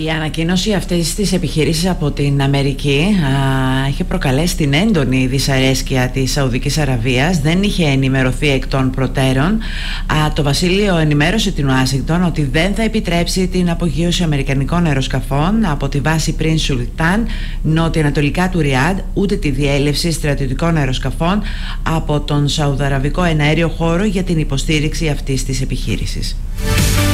Η ανακοίνωση αυτής της επιχείρησης από την Αμερική είχε προκαλέσει την έντονη δυσαρέσκεια της Σαουδικής Αραβίας. Δεν είχε ενημερωθεί εκ των προτέρων. Το Βασίλειο ενημέρωσε την Ουάσιγκτον ότι δεν θα επιτρέψει την απογείωση αμερικανικών αεροσκαφών από τη βάση Prince Sultan νότια-ανατολικά του Ριάντ, ούτε τη διέλευση στρατιωτικών αεροσκαφών από τον Σαουδαραβικό εναέριο χώρο για την υποστήριξη αυτής της επιχείρησης.